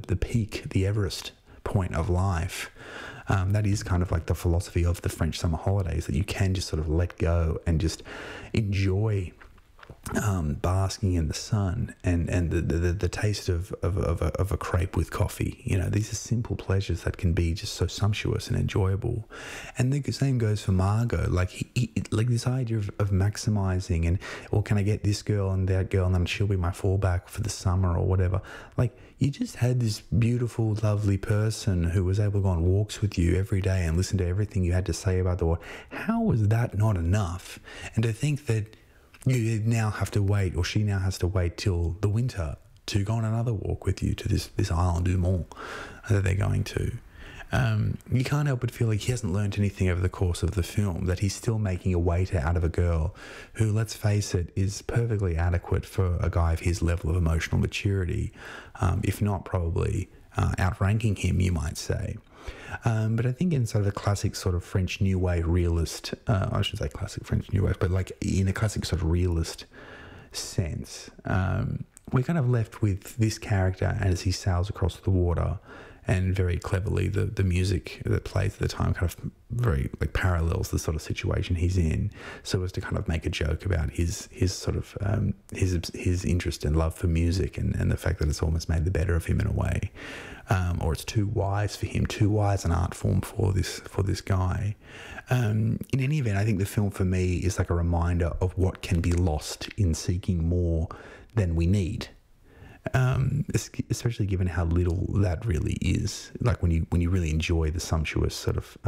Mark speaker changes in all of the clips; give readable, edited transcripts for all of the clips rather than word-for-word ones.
Speaker 1: the peak, the Everest point of life. That is kind of like the philosophy of the French summer holidays, that you can just sort of let go and just enjoy basking in the sun and the taste of a crepe with coffee. You know, these are simple pleasures that can be just so sumptuous and enjoyable. And the same goes for Margot. Like like this idea of maximizing and, well, can I get this girl and that girl and then she'll be my fallback for the summer or whatever. Like, you just had this beautiful, lovely person who was able to go on walks with you every day and listen to everything you had to say about the world. How was that not enough? And to think that you now have to wait, or she now has to wait till the winter to go on another walk with you to this Isle du Mont that they're going to. You can't help but feel like he hasn't learned anything over the course of the film, that he's still making a waiter out of a girl who, let's face it, is perfectly adequate for a guy of his level of emotional maturity, if not probably outranking him, you might say. But I think in sort of the classic sort of French New Wave realist, I should say classic French New Wave, but like in a classic sort of realist sense, we're kind of left with this character as he sails across the water, and very cleverly the music that plays at the time kind of very like parallels the sort of situation he's in, so as to kind of make a joke about his sort of his interest and love for music, and the fact that it's almost made the better of him in a way, or it's too wise for him, too wise an art form for this guy. In any event, I think the film for me is like a reminder of what can be lost in seeking more than we need. Especially given how little that really is. Like when you really enjoy the sumptuous sort of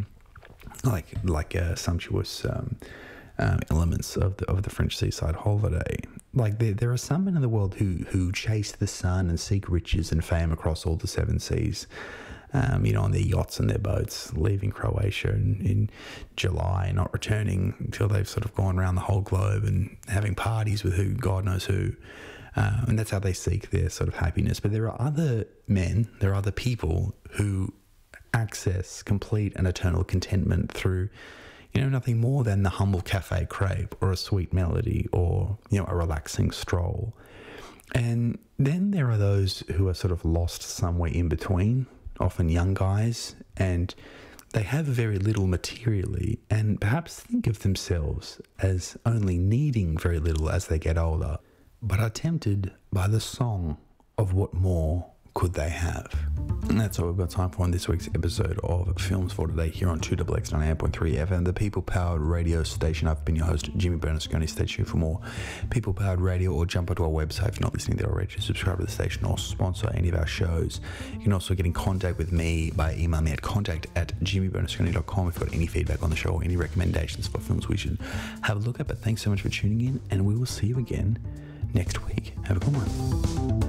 Speaker 1: sumptuous elements of the French seaside holiday. Like there are some men in the world who chase the sun and seek riches and fame across all the seven seas. On their yachts and their boats, leaving Croatia in July, not returning until they've sort of gone around the whole globe and having parties with God knows who. And that's how they seek their sort of happiness. But there are other men, there are other people who access complete and eternal contentment through, nothing more than the humble cafe crepe or a sweet melody or, a relaxing stroll. And then there are those who are sort of lost somewhere in between, often young guys, and they have very little materially and perhaps think of themselves as only needing very little as they get older, but are tempted by the song of what more could they have. And that's all we've got time for on this week's episode of Films for Today here on 2XX 98.3 FM, the people-powered radio station. I've been your host, Jimmy Bernasconi. Stay tuned for more people-powered radio, or jump onto our website if you're not listening there already to subscribe to the station or sponsor any of our shows. You can also get in contact with me by emailing me at contact@jimmybernasconi.com if you've got any feedback on the show or any recommendations for films we should have a look at. But thanks so much for tuning in, and we will see you again next week. Have a good one.